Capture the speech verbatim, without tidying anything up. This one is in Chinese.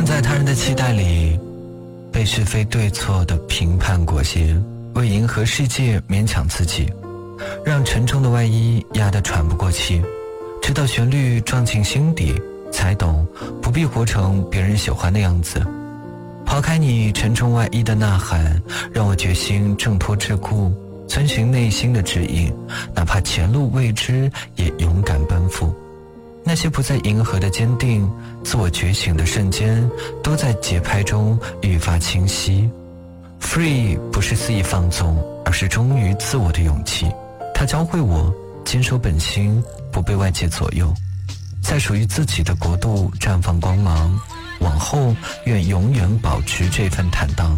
在他人的期待里被是非对错的评判裹挟，为迎合世界勉强自己，让沉重的外衣压得喘不过气，直到旋律撞进心底，才懂不必活成别人喜欢的样子。抛开你沉重外衣的呐喊，让我决心挣脱桎梏，遵循内心的指引，哪怕前路未知也勇敢奔赴。那些不再迎合的坚定，自我觉醒的瞬间，都在节拍中愈发清晰。 Free 不是肆意放纵，而是忠于自我的勇气。它教会我坚守本心，不被外界左右，在属于自己的国度绽放光芒。往后愿永远保持这份坦荡。